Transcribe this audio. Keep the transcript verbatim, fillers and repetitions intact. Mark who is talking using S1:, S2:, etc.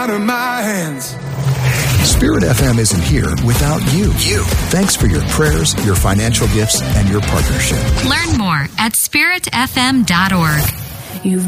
S1: out of my hands.
S2: Spirit F M isn't here without you. You. Thanks for your prayers, your financial gifts, and your partnership.
S3: Learn more at spirit f m dot org.
S4: You've